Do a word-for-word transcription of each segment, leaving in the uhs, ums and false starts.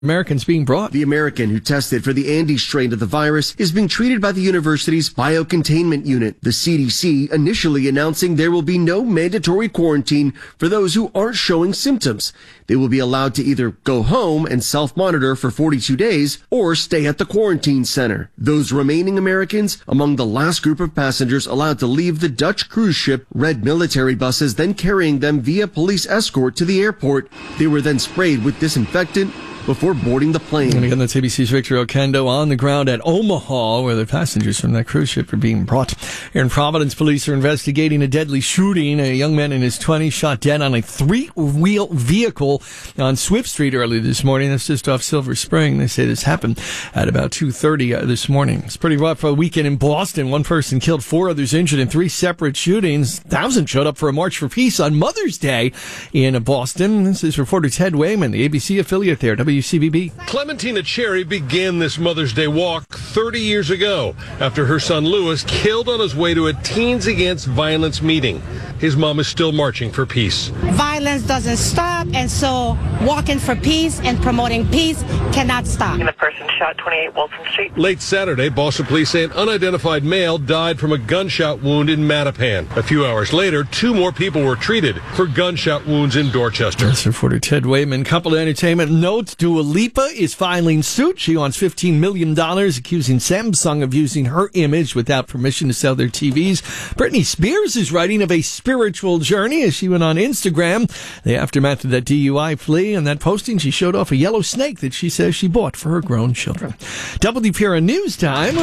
Americans being brought. The American who tested for the Andes strain of the virus is being treated by the university's biocontainment unit. The C D C initially announcing there will be no mandatory quarantine for those who aren't showing symptoms. They will be allowed to either go home and self-monitor for forty-two days or stay at the quarantine center. Those remaining Americans among the last group of passengers allowed to leave the Dutch cruise ship, red military buses then carrying them via police escort to the airport. They were then sprayed with disinfectant before boarding the plane. And again, that's A B C's Victor Okendo on the ground at Omaha, where the passengers from that cruise ship are being brought. Here in Providence, police are investigating a deadly shooting. A young man in his twenties shot dead on a three-wheel vehicle on Swift Street early this morning. That's just off Silver Spring. They say this happened at about two thirty this morning. It's pretty rough for a weekend in Boston. One person killed, four others injured in three separate shootings. Thousands showed up for a March for Peace on Mother's Day in Boston. This is reporter Ted Wayman, the A B C affiliate there, W C B B. Clementina Cherry began this Mother's Day walk thirty years ago after her son Louis killed on his way to a Teens Against Violence meeting. His mom is still marching for peace. Violence doesn't stop, and so walking for peace and promoting peace cannot stop. And the person shot twenty-eight Wilson Street. Late Saturday, Boston police say an unidentified male died from a gunshot wound in Mattapan. A few hours later, two more people were treated for gunshot wounds in Dorchester. That's reporter Ted Wayman. Couple of entertainment notes. Dua Lipa is filing suit. She wants fifteen million dollars, accusing Samsung of using her image without permission to sell their T Vs. Britney Spears is writing of a spiritual journey as she went on Instagram. The aftermath of that D U I plea. And that posting, she showed off a yellow snake that she says she bought for her grown children. W D P R News time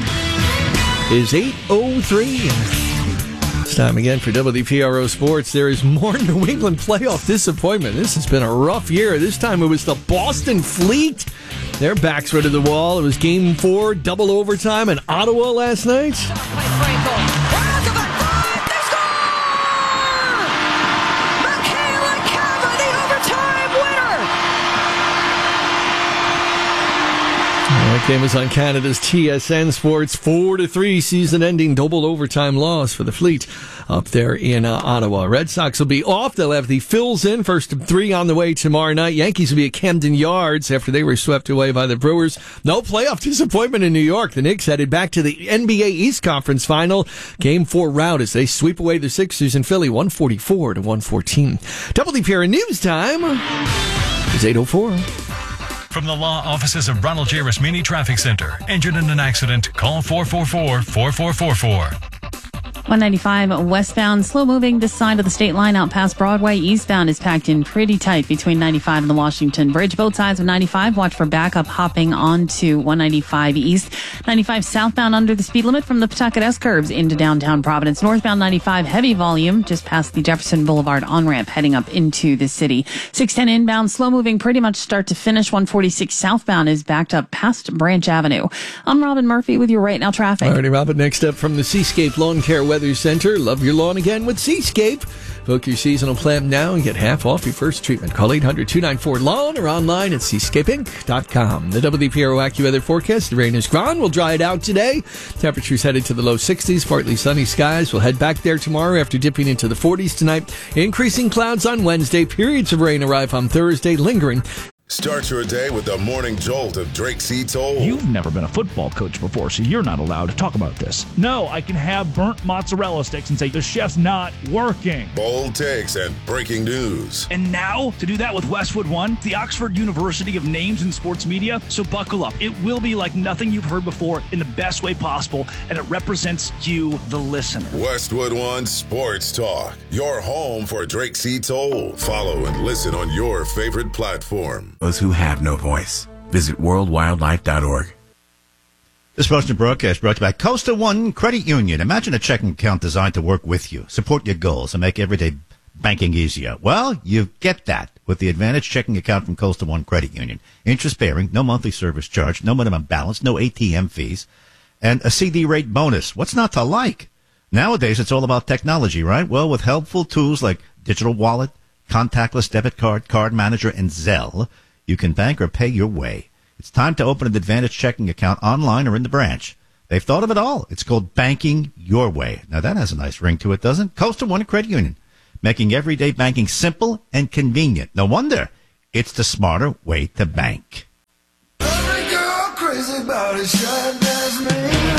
is eight oh three. It's time again for W D P R O Sports. There is more New England playoff disappointment. This has been a rough year. This time it was the Boston Fleet. Their backs were to the wall. It was game four, double overtime in Ottawa last night. That game is on Canada's T S N Sports. Four to three season-ending double overtime loss for the Fleet up there in uh, Ottawa. Red Sox will be off. They'll have the Phils in first of three on the way tomorrow night. Yankees will be at Camden Yards after they were swept away by the Brewers. No playoff disappointment in New York. The Knicks headed back to the N B A East Conference Final. Game four rout as they sweep away the Sixers in Philly, one forty-four to one fourteen. Double D P R News time is eight oh four. From the law offices of Ronald J. Rasmini Traffic Center. Injured in an accident? Call four four four, four four four four. one ninety-five westbound, slow moving this side of the state line out past Broadway. Eastbound is packed in pretty tight between ninety-five and the Washington Bridge. Both sides of ninety-five, watch for backup hopping onto one ninety-five East. ninety-five southbound under the speed limit from the Pawtucket S-curves into downtown Providence. Northbound ninety-five, heavy volume just past the Jefferson Boulevard on-ramp heading up into the city. six ten inbound, slow moving pretty much start to finish. one forty-six southbound is backed up past Branch Avenue. I'm Robin Murphy with your Right Now traffic. All righty, Robin. Next up from the Seascape Lawn Care Weather Center. Love your lawn again with Seascape. Book your seasonal plan now and get half off your first treatment. Call eight hundred, two nine four, lawn or online at seascape inc dot com. The W D P R O AccuWeather forecast. The rain is gone. We'll dry it out today. Temperatures headed to the low sixties. Partly sunny skies. We'll head back there tomorrow after dipping into the forties tonight. Increasing clouds on Wednesday. Periods of rain arrive on Thursday, lingering. Start your day with the morning jolt of Drake C. Toll. You've never been a football coach before, so you're not allowed to talk about this. No, I can have burnt mozzarella sticks and say the chef's not working. Bold takes and breaking news. And now, to do that with Westwood One, the Oxford University of names in sports media. So buckle up. It will be like nothing you've heard before in the best way possible, and it represents you, the listener. Westwood One Sports Talk. Your home for Drake C. Toll. Follow and listen on your favorite platform. Those who have no voice. Visit world wildlife dot org. This Boston broadcast brought to you by Coastal One Credit Union. Imagine a checking account designed to work with you, support your goals, and make everyday banking easier. Well, you get that with the Advantage checking account from Coastal One Credit Union. Interest-bearing, no monthly service charge, no minimum balance, no A T M fees, and a C D rate bonus. What's not to like? Nowadays, it's all about technology, right? Well, with helpful tools like digital wallet, contactless debit card, card manager, and Zelle, you can bank or pay your way. It's time to open an Advantage checking account online or in the branch. They've thought of it all. It's called banking your way. Now, that has a nice ring to it, doesn't it? Coastal One Credit Union, making everyday banking simple and convenient. No wonder it's the smarter way to bank. about as sharp as me.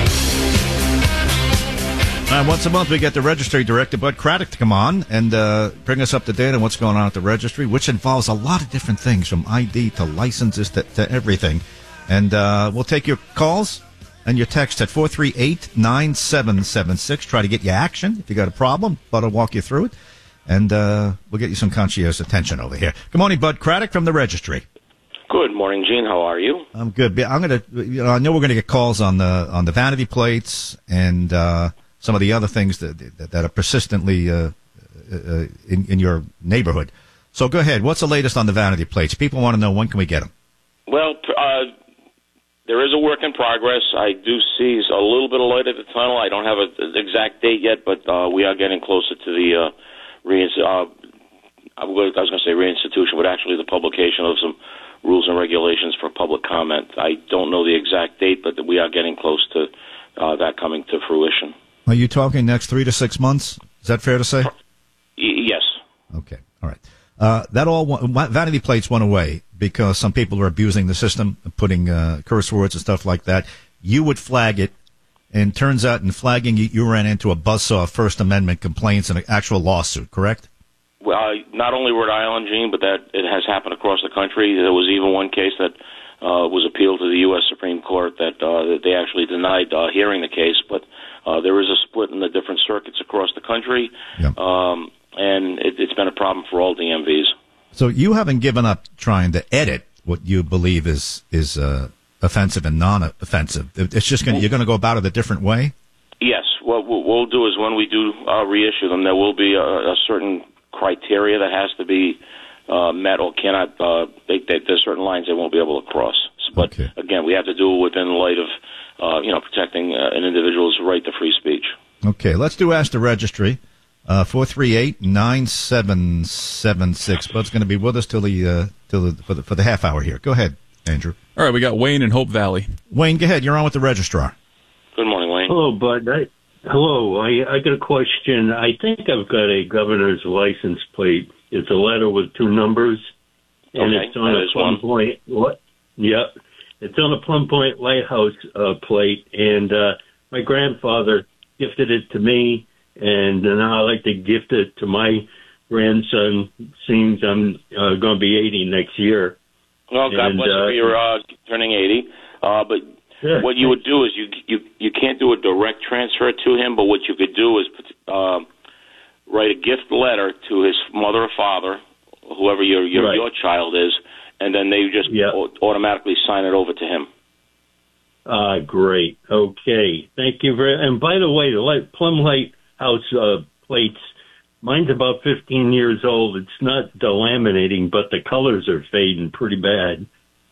Uh, once a month, we get the registry director, Bud Craddock, to come on and uh, bring us up to date on what's going on at the registry, which involves a lot of different things, from I D to licenses to, to everything. And uh, we'll take your calls and your texts at four three eight, nine seven seven six. Try to get you action. If you got a problem, Bud will walk you through it. And uh, we'll get you some concierge attention over here. Good morning, Bud Craddock from the registry. Good morning, Gene. How are you? I'm good. I'm gonna, you know, I know we're gonna get calls on the on the vanity plates and uh, some of the other things that that, that are persistently uh, uh, in in your neighborhood. So go ahead. What's the latest on the vanity plates? People want to know, when can we get them? Well, uh, there is a work in progress. I do see a little bit of light at the tunnel. I don't have an exact date yet, but uh, we are getting closer to the uh, re- uh, I was going to say reinstitution, but actually the publication of some rules and regulations for public comment. I don't know the exact date, but we are getting close to uh, that coming to fruition. Are you talking next three to six months? Is that fair to say? Y- yes. Okay. All right. Uh, that all went, vanity plates went away because some people are abusing the system, putting uh, curse words and stuff like that. You would flag it, and turns out in flagging, you, you ran into a buzzsaw of First Amendment complaints and an actual lawsuit, correct? Well, uh, not only Rhode Island, Gene, but that it has happened across the country. There was even one case that uh, was appealed to the U S Supreme Court that, uh, that they actually denied uh, hearing the case, but uh, there is a split in the different circuits across the country. Yep. Um, and it, it's been a problem for all D M Vs. So you haven't given up trying to edit what you believe is is uh, offensive and non-offensive. It's just gonna, you're going to go about it a different way? Yes. What we'll do is when we do uh, reissue them, there will be a, a certain criteria that has to be uh, met or cannot. Uh, they, they, there's certain lines they won't be able to cross. But okay. Again, we have to do it within light of uh, you know protecting uh, an individual's right to free speech. Okay, let's do Ask the Registry. Uh, four three eight, nine seven seven six. Bud's going to be with us till the, uh, till the, for the for the half hour here. Go ahead, Andrew. All right, we got Wayne in Hope Valley. Wayne, go ahead. You're on with the registrar. Good morning, Wayne. Hello, Bud. I, hello. I, I got a question. I think I've got a governor's license plate. It's a letter with two numbers, and okay, it's on a Plum Point. What? Yep. It's on a Plum Point Lighthouse uh, plate, and uh, my grandfather gifted it to me. And now I'd like to gift it to my grandson. Seems I'm uh, going to be eighty next year. Well, God and, bless you uh, for your uh, turning eighty. Uh, but what you would do is you you you can't do a direct transfer to him. But what you could do is uh, write a gift letter to his mother or father, whoever your your, right. your child is, and then they just yep. automatically sign it over to him. Ah, great. Okay, thank you very. And by the way, the light, Plum Light House uh, plates, mine's about fifteen years old. It's not delaminating, but the colors are fading pretty bad.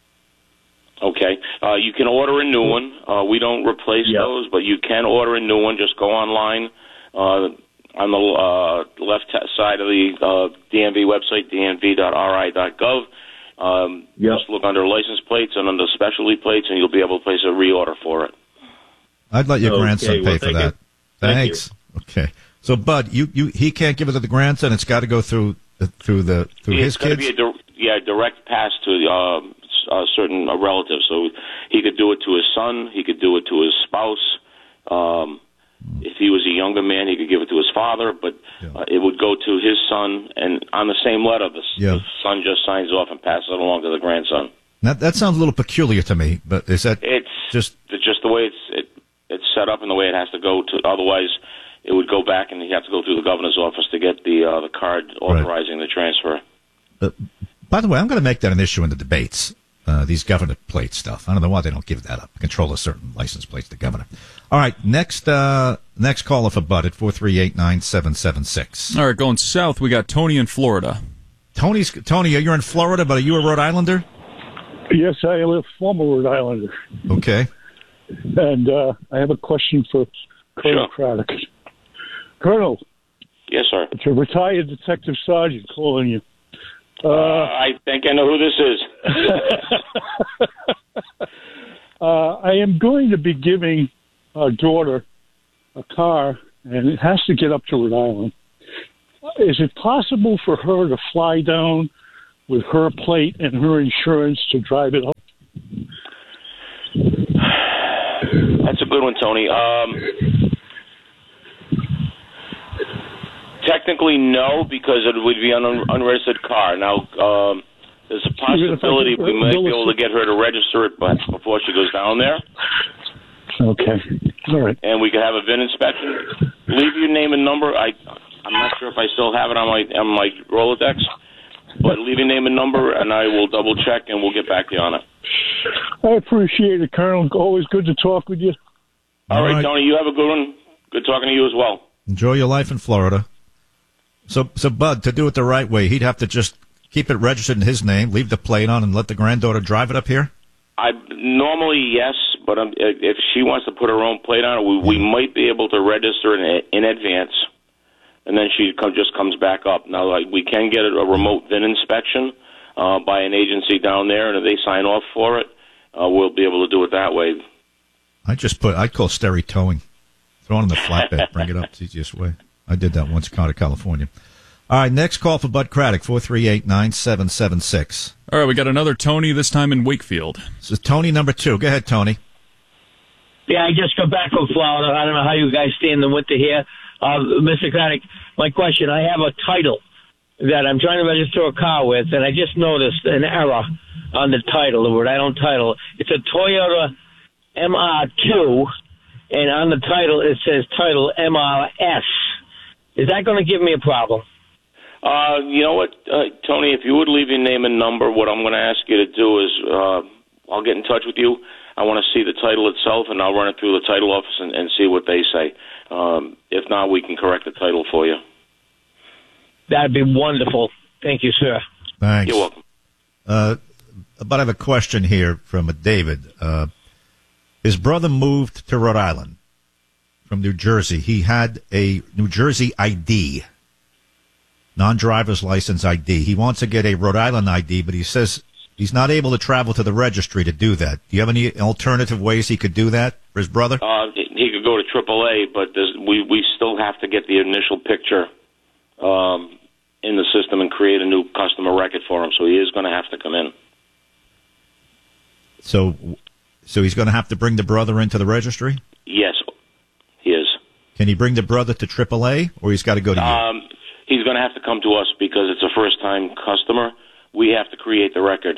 Okay. Uh, you can order a new one. Uh, we don't replace yep. those, but you can order a new one. Just go online uh, on the uh, left side of the uh, D M V website, d m v dot r i dot gov. Um, yep. Just look under license plates and under specialty plates, and you'll be able to place a reorder for it. I'd let your okay, grandson well, pay for that. You. Thanks. Thank Okay. So, Bud, you, you he can't give it to the grandson. It's got to go through the, through the through it's his kids. It's going to be a di- yeah direct pass to uh, a certain uh, relative. So he could do it to his son. He could do it to his spouse. Um, if he was a younger man, he could give it to his father. But yeah. uh, it would go to his son, and on the same letter, the, yeah. the son just signs off and passes it along to the grandson. That that sounds a little peculiar to me. But is that it's just it's just the way it's it, it's set up and the way it has to go to? Otherwise, it would go back, and you have to go through the governor's office to get the uh, the card authorizing right. the transfer. Uh, by the way, I'm going to make that an issue in the debates, uh, these governor plate stuff. I don't know why they don't give that up. Control a certain license plate to the governor. All right, next uh, next caller for Bud at four three eight, nine seven seven six. All right, going south, we got Tony in Florida. Tony's Tony, you're in Florida, but are you a Rhode Islander? Yes, I am a former Rhode Islander. Okay. And uh, I have a question for Colonel sure. Craddock. Colonel. Yes, sir. It's a retired detective sergeant calling you. Uh, uh, I think I know who this is. uh, I am going to be giving our daughter a car, and it has to get up to Rhode Island. Is it possible for her to fly down with her plate and her insurance to drive it up? Tony. Um, technically, no, because it would be an un- unregistered car. Now, um, there's a possibility we might be able to get her to register it but before she goes down there. Okay. All right. And we could have a V I N inspection. Leave your name and number. I, I'm not sure if I still have it on my on my Rolodex, but leave your name and number, and I will double check, and we'll get back to you on it. I appreciate it, Colonel. Always good to talk with you. All, All right, right, Tony. You have a good one. Good talking to you as well. Enjoy your life in Florida. So, so Bud, to do it the right way, he'd have to just keep it registered in his name, leave the plate on, and let the granddaughter drive it up here? I normally yes, but um, if she wants to put her own plate on it, we, we might be able to register it in, in advance, and then she come, just comes back up. Now, like, we can get a remote V I N inspection uh, by an agency down there, and if they sign off for it, uh, we'll be able to do it that way. I just put, I'd call Steri Towing. Throw it on the flatbed, bring it up. It's the easiest way. I did that once out of California. All right, next call for Bud Craddock, four three eight, nine seven seven six. All right, we got another Tony, this time in Wakefield. This is Tony number two. Go ahead, Tony. Yeah, I just got back from Florida. I don't know how you guys stay in the winter here. Uh, Mister Craddock, my question, I have a title that I'm trying to register a car with, and I just noticed an error on the title, the Rhode Island title. It's a Toyota M R two, and on the title it says title M R S. Is that going to give me a problem? Uh, you know what, uh, Tony, if you would leave your name and number, what I'm going to ask you to do is uh, I'll get in touch with you. I want to see the title itself, and I'll run it through the title office and, and see what they say. Um, if not, we can correct the title for you. That'd be wonderful. Thank you, sir. Thanks. You're welcome. Uh, but I have a question here from David. Uh, his brother moved to Rhode Island from New Jersey. He had a New Jersey I D. Non-driver's license I D. He wants to get a Rhode Island I D, but he says he's not able to travel to the registry to do that. Do you have any alternative ways he could do that for his brother? Uh, he could go to triple A, but there's, we, we still have to get the initial picture um, in the system and create a new customer record for him, so he is going to have to come in. So, so he's going to have to bring the brother into the registry? Yes, he is. Can he bring the brother to triple A, or he's got to go to you? Um, he's going to have to come to us because it's a first-time customer. We have to create the record.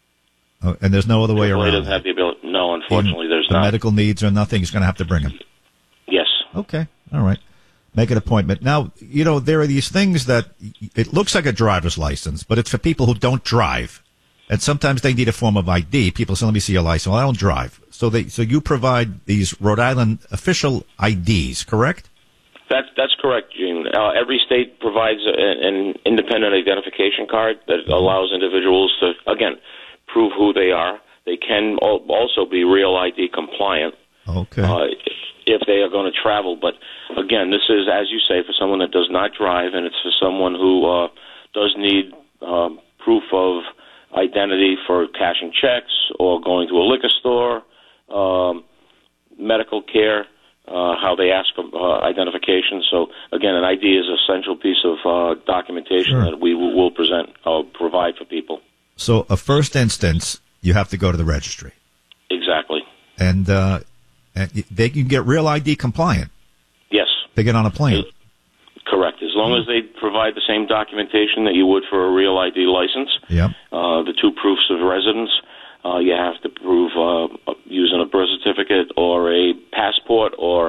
Oh, and there's no other way Triple A around doesn't that. have the ability. No, unfortunately, there's the not. medical needs or nothing. He's going to have to bring him. Yes. Okay. All right. Make an appointment. Now, you know, there are these things that it looks like a driver's license, but it's for people who don't drive. And sometimes they need a form of I D. People say, let me see your license. Well, I don't drive. So they, so you provide these Rhode Island official I Ds, correct? That's that's correct, Gene. Uh, every state provides a, an independent identification card that allows individuals to, again, prove who they are. They can al- also be Real I D compliant. Okay. Uh, if, if they are going to travel. But, again, this is, as you say, for someone that does not drive, and it's for someone who uh, does need um, proof of identity for cashing checks or going to a liquor store, um, medical care, uh, how they ask for uh, identification. So, again, an I D is an essential piece of uh, documentation Sure. that we will will present or provide for people. So, a first instance, you have to go to the registry. Exactly. And, uh, and they can get Real I D compliant. Yes. They get on a plane. Correct. As long as they provide the same documentation that you would for a Real I D license, Yep. uh, the two proofs of residence, uh, you have to prove uh, using a birth certificate or a passport, or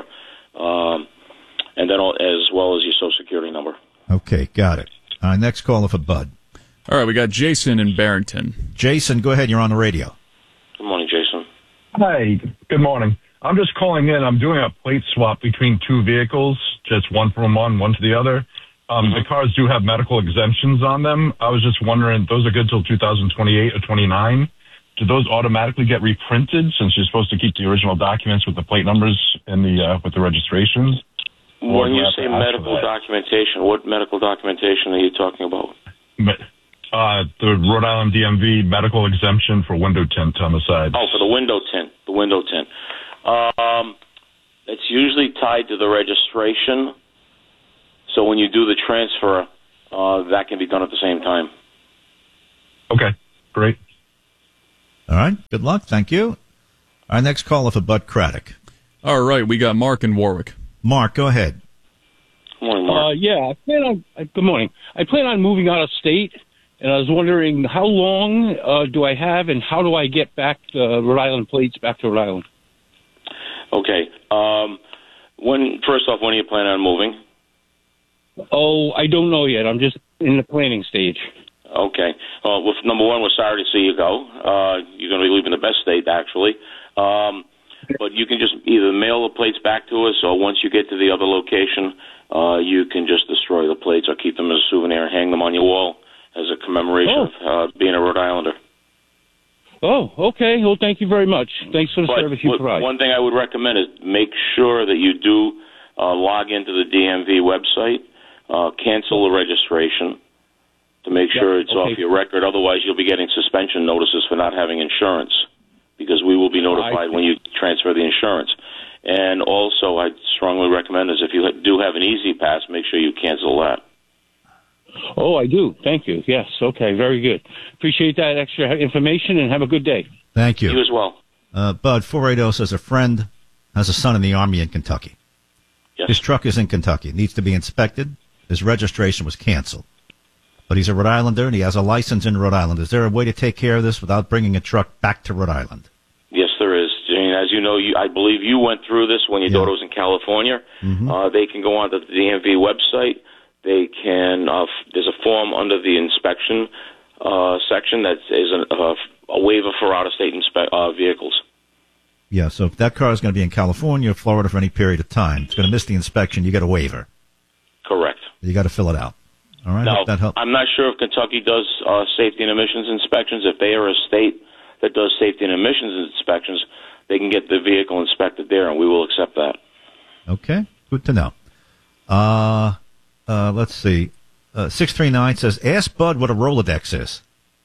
um, and then all, as well as your Social Security number. Okay, got it. All right, next caller for Bud. All right, we got Jason in Barrington. Jason, go ahead. You're on the radio. Good morning, Jason. Hi, good morning. I'm just calling in. I'm doing a plate swap between two vehicles, just one from one, one to the other. Um, Mm-hmm. The cars do have medical exemptions on them. I was just wondering, those are good till two thousand twenty-eight or twenty-nine. Do those automatically get reprinted since you're supposed to keep the original documents with the plate numbers and the uh, with the registrations? Or When do I you have to say ask for medical that? documentation, what medical documentation are you talking about? Uh, the Rhode Island D M V medical exemption for window tint on the side. Oh, for the window tint, the window tint. Um, it's usually tied to the registration. So when you do the transfer, uh, that can be done at the same time. Okay, great. All right. Good luck. Thank you. Our next caller for Bud Craddock. All right, we got Mark in Warwick. Mark, go ahead. Morning, Mark. Uh, yeah, I plan on. Uh, good morning. I plan on moving out of state, and I was wondering how long uh, do I have, and how do I get back the Rhode Island plates back to Rhode Island? Okay. Um, when first off, when are you planning on moving? Oh, I don't know yet. I'm just in the planning stage. Okay. Well, with, number one, we're sorry to see you go. Uh, you're going to be leaving the best state, actually. Um, but you can just either mail the plates back to us, or once you get to the other location, uh, you can just destroy the plates or keep them as a souvenir and hang them on your wall as a commemoration oh. of uh, being a Rhode Islander. Oh, okay. Well, thank you very much. Thanks for the but service you w- provide. One thing I would recommend is make sure that you do uh, log into the D M V website, uh, cancel the registration to make sure yeah, it's okay. off your record. Otherwise, you'll be getting suspension notices for not having insurance, because we will be notified when you transfer the insurance. And also, I strongly recommend is if you do have an Easy Pass, make sure you cancel that. Oh, I do. Thank you. Yes. Okay. Very good. Appreciate that extra information, and have a good day. Thank you. You as well. Uh, Bud, four eighty says a friend has a son in the Army in Kentucky. Yes. His truck is in Kentucky. It needs to be inspected. His registration was canceled. But he's a Rhode Islander, and he has a license in Rhode Island. Is there a way to take care of this without bringing a truck back to Rhode Island? Yes, there is. Jane, as you know, you, I believe you went through this when your yeah. daughter was in California. Mm-hmm. Uh, they can go on to the D M V website. They can. Uh, there's a form under the inspection uh, section that is a, uh, a waiver for out-of-state inspe- uh, vehicles. Yeah, so if that car is going to be in California or Florida for any period of time, it's going to miss the inspection, you get a waiver. Correct. You got to fill it out. All right, now, that helps. I'm not sure if Kentucky does uh, safety and emissions inspections. If they are a state that does safety and emissions inspections, they can get the vehicle inspected there, and we will accept that. Okay, good to know. Uh, uh, let's see. Uh, six three nine says, ask Bud what a Rolodex is.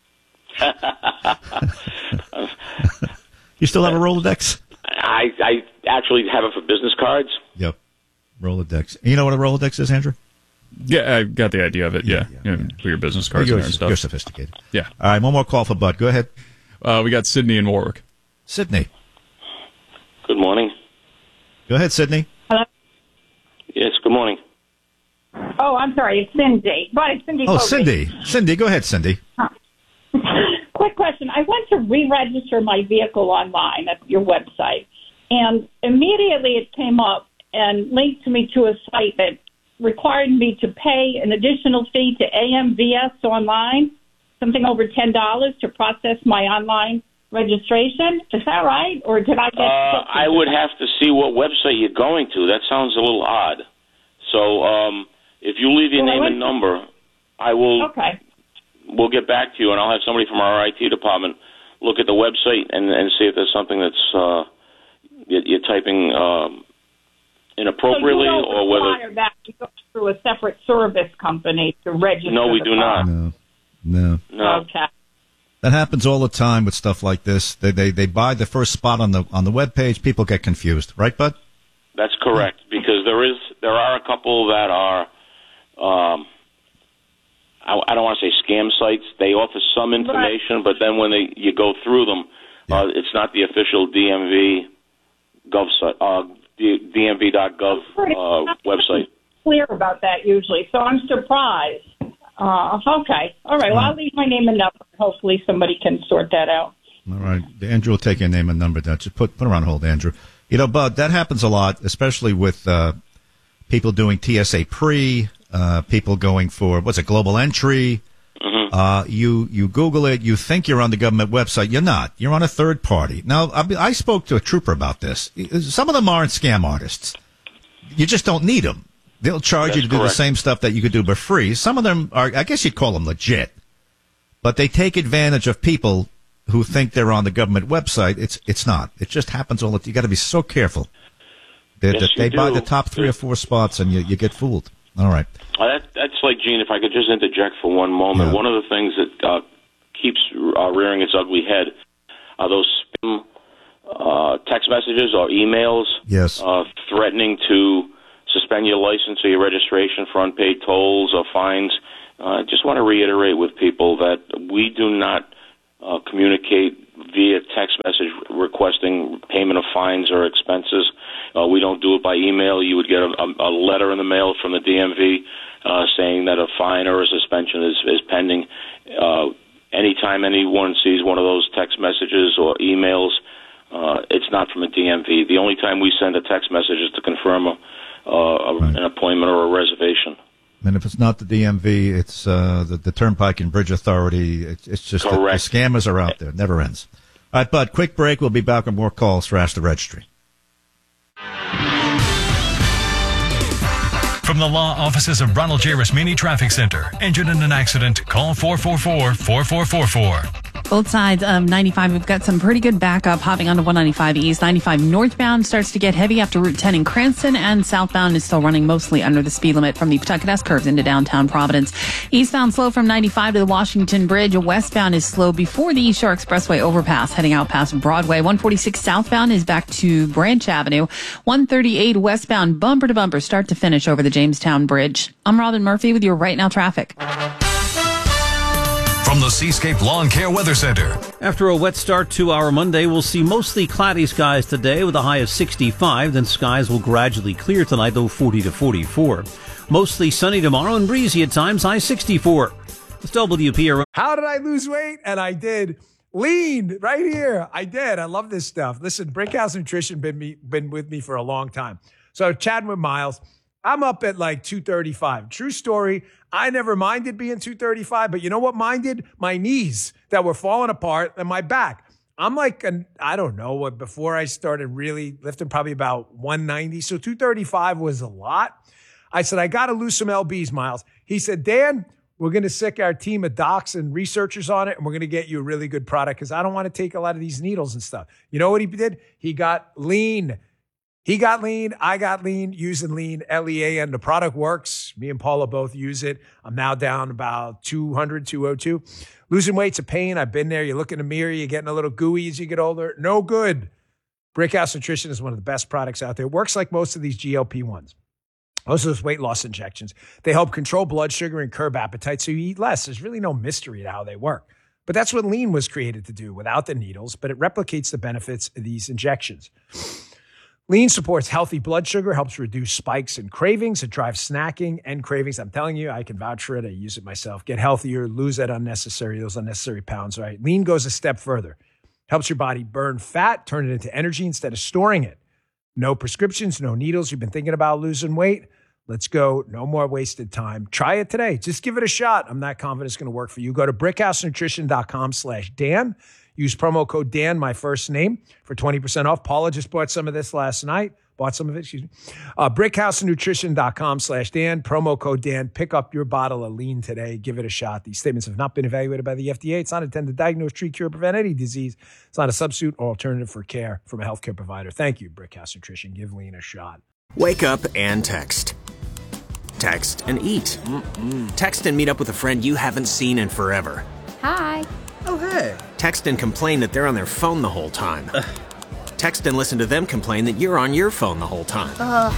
You still have a Rolodex? I, I actually have it for business cards. Yep. Rolodex. You know what a Rolodex is, Andrew? Yeah, I got the idea of it. Yeah, yeah, yeah. You know, put your business cards you're, in there and stuff. You're sophisticated. Yeah. All right, one more call for Bud. Go ahead. Uh, we got Sydney in Warwick. Sydney. Good morning. Go ahead, Sydney. Hello? Yes, good morning. Oh, I'm sorry. It's Cindy. But it's Cindy. Oh, Fogey. Cindy. Cindy, go ahead, Cindy. Huh. Quick question. I went to re-register my vehicle online at your website, and immediately it came up and linked me to a site that required me to pay an additional fee to A M V S online, something over ten dollars to process my online registration. Is that right? Or did I get... Uh, I would have to see what website you're going to. That sounds a little odd. So um, if you leave your well, name and number, I will... Okay. We'll get back to you, and I'll have somebody from our I T department look at the website and, and see if there's something that's uh, you're, you're typing um, inappropriately, so you don't or whether require that to go through a separate service company to register. No, we the do car. not. No. No. No. Okay. That happens all the time with stuff like this. They they they buy the first spot on the on the web page. People get confused, right, Bud? That's correct, because there is there are a couple that are. Um, I, I don't want to say scam sites. They offer some information, but then when they you go through them, yeah. uh, it's not the official D M V gov site, uh, D M V dot gov uh, website. Clear about that usually, so I'm surprised. Uh, okay, all right. Well, I'll leave my name and number. Hopefully, somebody can sort that out. All right, Andrew will take your name and number down. Just put put her on hold, Andrew. You know, Bud, that happens a lot, especially with uh, people doing T S A pre. Uh, people going for, what's it, global entry. Mm-hmm. Uh, you, you Google it, you think you're on the government website. You're not. You're on a third party. Now, I, I spoke to a trooper about this. Some of them aren't scam artists. You just don't need them. They'll charge That's you to do correct. the same stuff that you could do for free. Some of them are, I guess you'd call them legit. But they take advantage of people who think they're on the government website. It's, it's not. It just happens all the time. You got to be so careful. They, Yes, they you buy do. the top three or four spots and you, you get fooled. All right. Uh, that, that's like, Gene, if I could just interject for one moment. Yeah. One of the things that uh, keeps uh, rearing its ugly head are those spam uh, text messages or emails Yes. uh, threatening to suspend your license or your registration for unpaid tolls or fines. Uh, I just want to reiterate with people that we do not uh, communicate via text message requesting payment of fines or expenses. Uh, we don't do it by email. You would get a, a letter in the mail from the D M V uh, saying that a fine or a suspension is, is pending. Uh, anytime anyone sees one of those text messages or emails, uh, it's not from a D M V. The only time we send a text message is to confirm a, uh, a, right. an appointment or a reservation. And if it's not the D M V, it's uh, the, the Turnpike and Bridge Authority. It's, it's just the, the scammers are out there. It never ends. All right, Bud, quick break. We'll be back with more calls for Ask the Registry. From the law offices of Ronald J. Rasmini Traffic Center. Injured in an accident? Call four four four, four four four four. Both sides of ninety-five, we've got some pretty good backup hopping onto one ninety-five East. ninety-five northbound starts to get heavy after Route ten in Cranston, and southbound is still running mostly under the speed limit from the Pawtucket S curves into downtown Providence. Eastbound slow from ninety-five to the Washington Bridge. Westbound is slow before the East Shore Expressway overpass, heading out past Broadway. one forty-six southbound is back to Branch Avenue. one thirty-eight westbound, bumper to bumper, start to finish over the Jamestown Bridge. I'm Robin Murphy with your Right Now traffic. From the Seascape Lawn Care Weather Center. After a wet start to our Monday, we'll see mostly cloudy skies today with a high of sixty-five. Then skies will gradually clear tonight, low forty to forty-four. Mostly sunny tomorrow and breezy at times, high sixty-four. It's W P R. How did I lose weight? And I did. Lean right here. I did. I love this stuff. Listen, Brickhouse Nutrition been me been with me for a long time. So chatting with Miles, I'm up at like two thirty-five. True story. I never minded being two thirty-five, but you know what minded? My knees that were falling apart and my back. I'm like, an, I don't know, what before I started really lifting, probably about one ninety. So two thirty-five was a lot. I said, I got to lose some L Bs, Miles. He said, Dan, we're going to sick our team of docs and researchers on it, and we're going to get you a really good product because I don't want to take a lot of these needles and stuff. You know what he did? He got lean. He got lean. I got lean using lean, L E A N. The product works. Me and Paula both use it. I'm now down about two hundred, two oh two. Losing weight's a pain. I've been there. You look in the mirror. You're getting a little gooey as you get older. No good. Brickhouse Nutrition is one of the best products out there. It works like most of these G L P ones. Most of those weight loss injections. They help control blood sugar and curb appetite so you eat less. There's really no mystery to how they work. But that's what lean was created to do without the needles, but it replicates the benefits of these injections. Lean supports healthy blood sugar, helps reduce spikes and cravings. It drives snacking and cravings. I'm telling you, I can vouch for it. I use it myself. Get healthier, lose that unnecessary, those unnecessary pounds, right? Lean goes a step further. Helps your body burn fat, turn it into energy instead of storing it. No prescriptions, no needles. You've been thinking about losing weight? Let's go. No more wasted time. Try it today. Just give it a shot. I'm not confident it's going to work for you. Go to brickhousenutrition.com slash Dan. Use promo code Dan, my first name, for twenty percent off. Paula just bought some of this last night. Bought some of it, excuse me. Uh, brickhousenutrition.com slash Dan. Promo code Dan. Pick up your bottle of lean today. Give it a shot. These statements have not been evaluated by the F D A. It's not intended to diagnose, treat, cure, or prevent any disease. It's not a substitute or alternative for care from a healthcare provider. Thank you, Brickhouse Nutrition. Give lean a shot. Wake up and text. Text and eat. Mm-mm. Text and meet up with a friend you haven't seen in forever. Hi. Oh, hey. Text and complain that they're on their phone the whole time. Ugh. Text and listen to them complain that you're on your phone the whole time. Uh.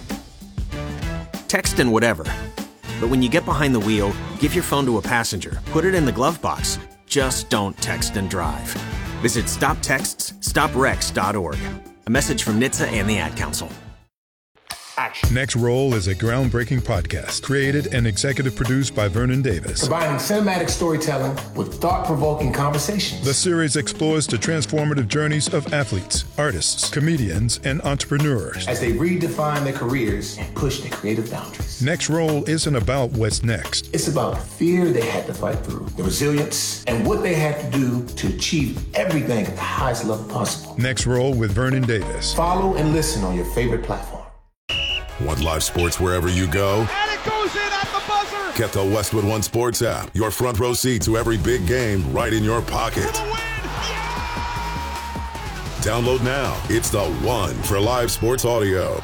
Text and whatever. But when you get behind the wheel, give your phone to a passenger. Put it in the glove box. Just don't text and drive. Visit stop texts stop wrecks dot org. A message from N H T S A and the Ad Council. Action. Next Roll is a groundbreaking podcast created and executive produced by Vernon Davis. Combining cinematic storytelling with thought-provoking conversations. The series explores the transformative journeys of athletes, artists, comedians, and entrepreneurs as they redefine their careers and push their creative boundaries. Next Roll isn't about what's next. It's about the fear they had to fight through, the resilience, and what they had to do to achieve everything at the highest level possible. Next Roll with Vernon Davis. Follow and listen on your favorite platform. Want live sports wherever you go? And it goes in at the buzzer! Get the Westwood One Sports app. Your front row seat to every big game right in your pocket. Yeah! Download now. It's the one for live sports audio.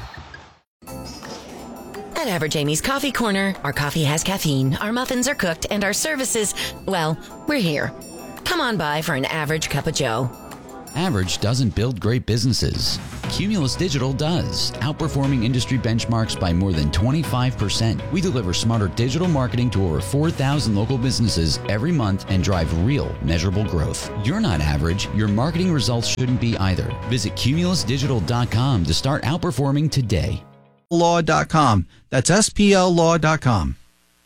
At Average Amy's Coffee Corner, our coffee has caffeine, our muffins are cooked, and our services, well, we're here. Come on by for an average cup of joe. Average doesn't build great businesses. Cumulus Digital does, outperforming industry benchmarks by more than twenty-five percent. We deliver smarter digital marketing to over four thousand local businesses every month and drive real, measurable growth. You're not average. Your marketing results shouldn't be either. Visit cumulus digital dot com to start outperforming today. law dot com. That's S P L law dot com.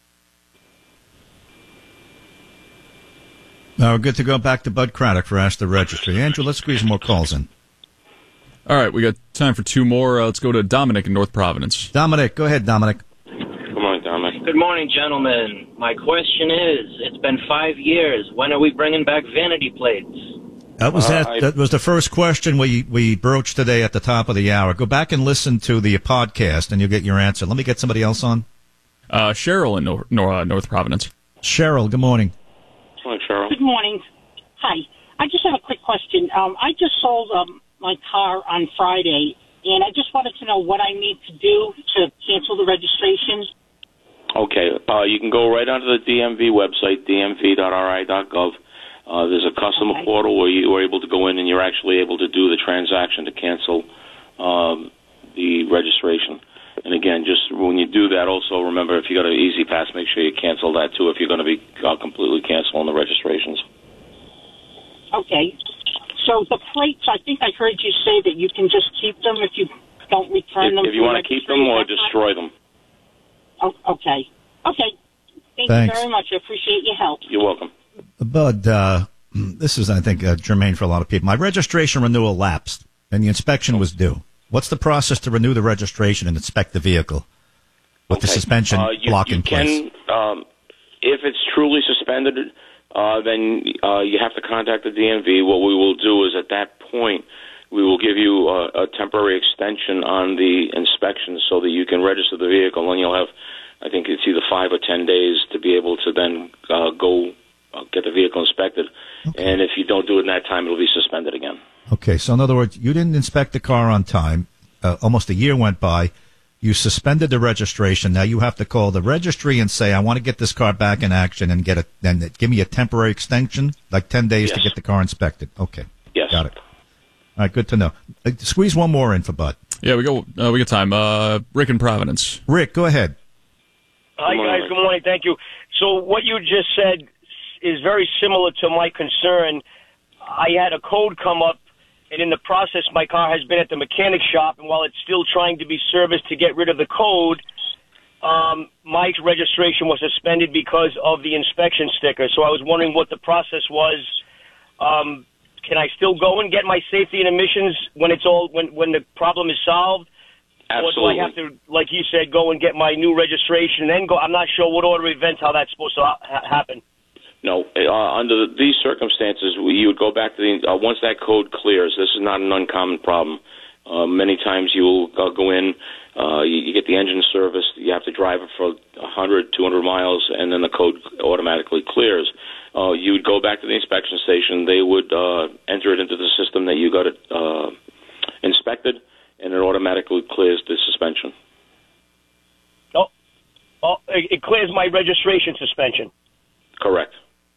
Now we're good to go back to Bud Craddock for Ask the Registry. Andrew, let's squeeze more calls in. All right, we got time for two more. Uh, let's go to Dominic in North Providence. Dominic, go ahead, Dominic. Good morning, Dominic. Good morning, gentlemen. My question is, it's been five years. When are we bringing back vanity plates? That was Uh, that. I- That was the first question we we broached today at the top of the hour. Go back and listen to the podcast, and you'll get your answer. Let me get somebody else on. Uh, Cheryl in Nor- Nor- uh, North Providence. Cheryl, good morning. Morning, Cheryl. Good morning. Hi. I just have a quick question. Um, I just sold um, my car on Friday, and I just wanted to know what I need to do to cancel the registration. Okay, uh, you can go right onto the D M V website, d m v dot r i dot gov. Uh, there's a customer Okay. portal where you are able to go in and you're actually able to do the transaction to cancel um, the registration. And again, just when you do that, also remember if you got an Easy Pass, make sure you cancel that too if you're going to be uh, completely canceling the registrations. Okay. So the plates, I think I heard you say that you can just keep them if you don't return If, them. if you for want to keep them or registration. destroy them, Oh, okay. Okay. Thank Thanks. you very much. I appreciate your help. you're welcome. Bud, uh, this is, I think, uh, germane for a lot of people. My registration renewal lapsed, and the inspection was due. What's the process to renew the registration and inspect the vehicle with the suspension Uh, you, block you in place? can, um, if it's truly suspended, uh, then uh, you have to contact the D M V. What we will do is at that point, we will give you a, a temporary extension on the inspection so that you can register the vehicle, and you'll have, I think it's either five or ten days to be able to then uh, go uh, get the vehicle inspected. Okay. And if you don't do it in that time, it'll be suspended again. Okay, so in other words, you didn't inspect the car on time. Uh, almost a year went by. You suspended the registration. Now you have to call the registry and say, I want to get this car back in action and get it, and give me a temporary extension, like ten days Yes. to get the car inspected. Okay. Yes. Got it. All right, good to know. Uh, squeeze one more in for Bud. Yeah, we go. Uh, we got time. Uh, Rick in Providence. Rick, go ahead. Hi, guys. Good morning. Thank you. So what you just said is very similar to my concern. I had a code come up, and in the process, my car has been at the mechanic shop, and while it's still trying to be serviced to get rid of the code, um, my registration was suspended because of the inspection sticker. So I was wondering what the process was. Um, can I still go and get my safety and emissions when it's all when when the problem is solved? Absolutely. Or do I have to, like you said, go and get my new registration and then go? I'm not sure what order of events, how that's supposed to ha- happen. No, uh, under these circumstances, you would go back to the, uh, once that code clears, this is not an uncommon problem. Uh, many times you will uh, go in, uh, you, you get the engine serviced, you have to drive it for one hundred, two hundred miles, and then the code automatically clears. Uh, you would go back to the inspection station, they would uh, enter it into the system that you got it uh, inspected, and it automatically clears the suspension. Oh, oh it, it clears my registration suspension. Correct.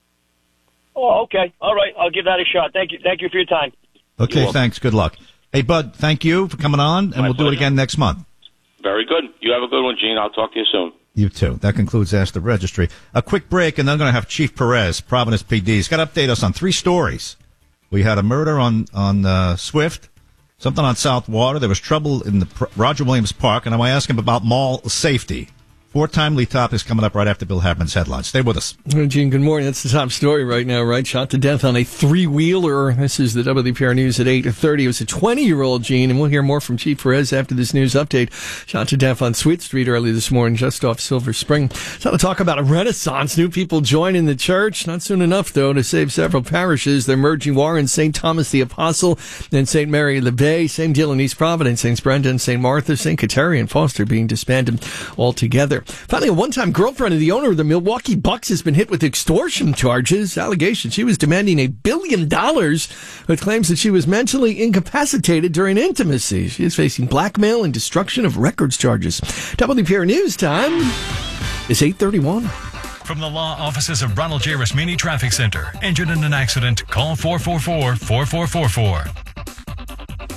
Oh, okay. All right. I'll give that a shot. Thank you. Thank you for your time. Okay, thanks. Good luck. Hey, Bud, thank you for coming on, and My we'll do it pleasure. again next month. Very good. You have a good one, Gene. I'll talk to you soon. You too. That concludes Ask the Registry. A quick break, and then I'm going to have Chief Perez, Providence P D. He's got to update us on three stories. We had a murder on, on uh, Swift, something on South Water. There was trouble in the Pro- Roger Williams Park, and I want to ask him about mall safety. Four timely topics coming up right after Bill Haberman's headlines. Stay with us. Well, Gene, good morning. That's the top story right now, right? Shot to death on a three-wheeler. This is the W P R News at eight thirty. It was a twenty-year-old, Gene, and we'll hear more from Chief Perez after this news update. Shot to death on Sweet Street early this morning, just off Silver Spring. So to talk about a renaissance. New people joining the church. Not soon enough, though, to save several parishes. They're merging Warren, Saint Thomas the Apostle, and Saint Mary the Bay. Same deal in East Providence. Saint Brenda and Saint Martha, Saint Kateri and Foster being disbanded altogether. Finally, a one-time girlfriend of the owner of the Milwaukee Bucks has been hit with extortion charges. Allegations she was demanding a billion dollars with claims that she was mentally incapacitated during intimacy. She is facing blackmail and destruction of records charges. W P R News time is eight thirty-one. From the law offices of Ronald J. Rasmini Traffic Center. Injured in an accident? Call four four four, four four four four.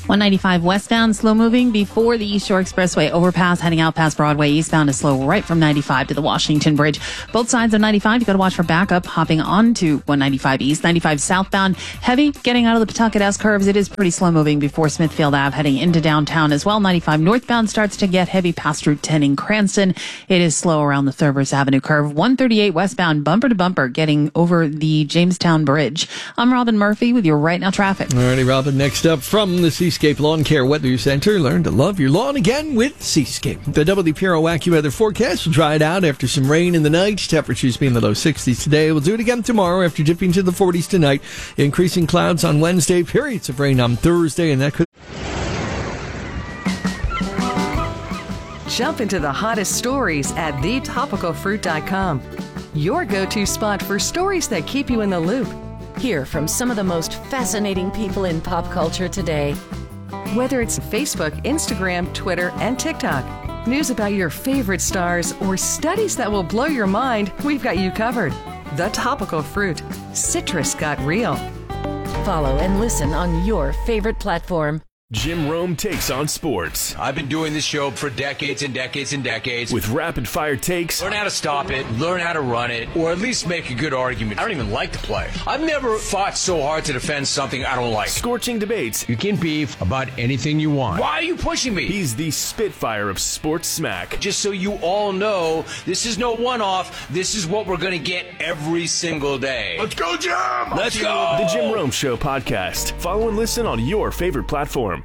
one ninety-five westbound, slow moving before the East Shore Expressway overpass, heading out past Broadway. Eastbound is slow right from ninety-five to the Washington Bridge. Both sides of ninety-five, you got to watch for backup hopping onto one ninety-five East. ninety-five southbound, heavy getting out of the Pawtucket S curves. It is pretty slow moving before Smithfield Ave, heading into downtown as well. ninety-five northbound starts to get heavy past Route ten in Cranston. It is slow around the Thurvers Avenue curve. one thirty-eight westbound, bumper to bumper, getting over the Jamestown Bridge. I'm Robin Murphy with your Right Now traffic. Alrighty, Robin. Next up from the Seascape Lawn Care Weather Center, learn to love your lawn again with Seascape. The W P R O AccuWeather forecast will dry it out after some rain in the night. Temperatures be in the low sixties today. We'll do it again tomorrow after dipping to the forties tonight. Increasing clouds on Wednesday, periods of rain on Thursday, and that could... Jump into the hottest stories at the topical fruit dot com. Your go-to spot for stories that keep you in the loop. Hear from some of the most fascinating people in pop culture today. Whether it's Facebook, Instagram, Twitter, and TikTok, news about your favorite stars, or studies that will blow your mind, we've got you covered. The Topical Fruit. Citrus got real. Follow and listen on your favorite platform. Jim Rome takes on sports. I've been doing this show for decades and decades and decades. With rapid-fire takes. Learn how to stop it, learn how to run it, or at least make a good argument. I don't even like to play. I've never fought so hard to defend something I don't like. Scorching debates. You can beef about anything you want. Why are you pushing me? He's the Spitfire of sports smack. Just so you all know, this is no one-off. This is what we're going to get every single day. Let's go, Jim! Let's go! The Jim Rome Show podcast. Follow and listen on your favorite platform.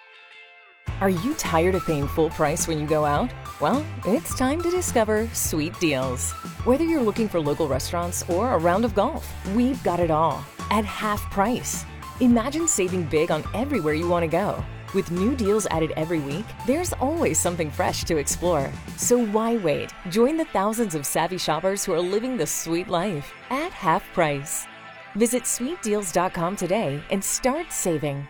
Are you tired of paying full price when you go out? Well, it's time to discover Sweet Deals. Whether you're looking for local restaurants or a round of golf, we've got it all at half price. Imagine saving big on everywhere you want to go. With new deals added every week, there's always something fresh to explore. So why wait? Join the thousands of savvy shoppers who are living the sweet life at half price. Visit sweet deals dot com today and start saving.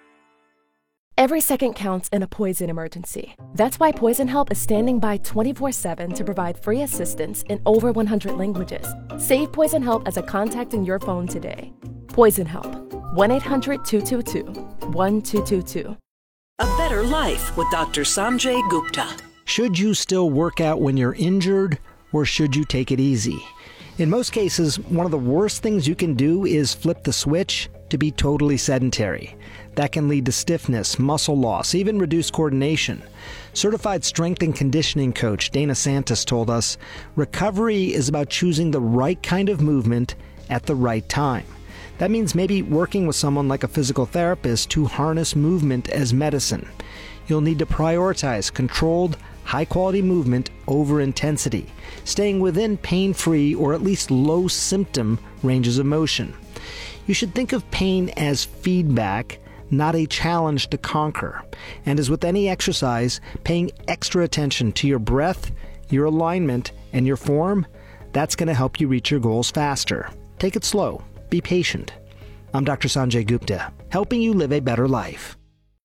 Every second counts in a poison emergency. That's why Poison Help is standing by twenty-four seven to provide free assistance in over one hundred languages. Save Poison Help as a contact in your phone today. Poison Help. one eight hundred two two two one two two two. A better life with Doctor Sanjay Gupta. Should you still work out when you're injured, or should you take it easy? In most cases, one of the worst things you can do is flip the switch to be totally sedentary. That can lead to stiffness, muscle loss, even reduced coordination. Certified strength and conditioning coach Dana Santos told us, recovery is about choosing the right kind of movement at the right time. That means maybe working with someone like a physical therapist to harness movement as medicine. You'll need to prioritize controlled, high-quality movement over intensity, staying within pain-free or at least low-symptom ranges of motion. You should think of pain as feedback, not a challenge to conquer. And as with any exercise, paying extra attention to your breath, your alignment, and your form, that's going to help you reach your goals faster. Take it slow. Be patient. I'm Doctor Sanjay Gupta, helping you live a better life.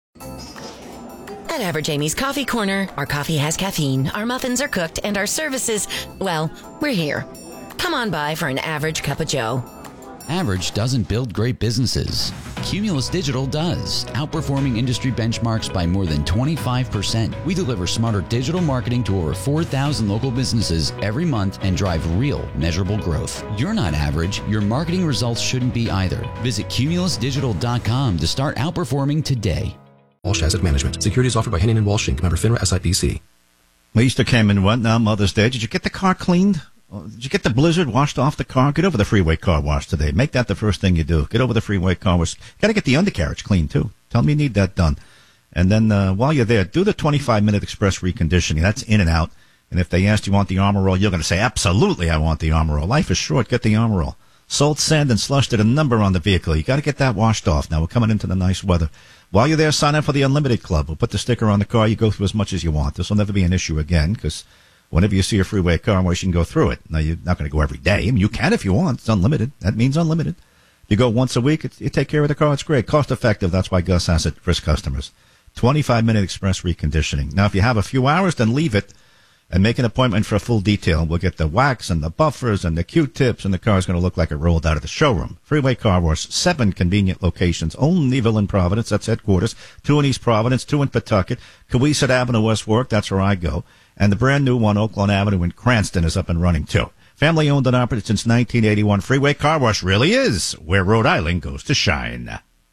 At Average Amy's Coffee Corner, our coffee has caffeine, our muffins are cooked, and our services, well, we're here. Come on by for an average cup of joe. Average doesn't build great businesses. Cumulus Digital does, outperforming industry benchmarks by more than twenty-five percent. We deliver smarter digital marketing to over four thousand local businesses every month and drive real, measurable growth. You're not average. Your marketing results shouldn't be either. Visit cumulus digital dot com to start outperforming today. Walsh Asset Management. Securities offered by Henning and Walsh Incorporated. Member FINRA S I P C. Easter came and went. Now Mother's Day. Did you get the car cleaned? Did you get the blizzard washed off the car? Get over the freeway car wash today. Make that the first thing you do. Get over the freeway car wash. Got to get the undercarriage cleaned, too. Tell me you need that done. And then uh, while you're there, do the twenty-five minute express reconditioning. That's in and out. And if they ask you want the Armor Roll, you're going to say, absolutely, I want the Armor Roll. Life is short. Get the Armor Roll. Salt, sand, and slush did a number on the vehicle. You got to get that washed off. Now we're coming into the nice weather. While you're there, sign up for the Unlimited Club. We'll put the sticker on the car. You go through as much as you want. This will never be an issue again because whenever you see a freeway car wash, you can go through it. Now, you're not going to go every day. I mean, you can if you want. It's unlimited. That means unlimited. You go once a week, it's, you take care of the car. It's great. Cost effective. That's why Gus has it for his customers. twenty-five minute express reconditioning. Now, if you have a few hours, then leave it. and make an appointment for a full detail. We'll get the wax and the buffers and the Q-tips, and the car's going to look like it rolled out of the showroom. Freeway Car Wash, seven convenient locations, onlyville in Providence, that's headquarters, two in East Providence, two in Pawtucket, Cohasset Avenue, West Warwick, that's where I go, and the brand new one, Oakland Avenue in Cranston, is up and running too. Family owned and operated since nineteen eighty-one. Freeway Car Wash really is where Rhode Island goes to shine.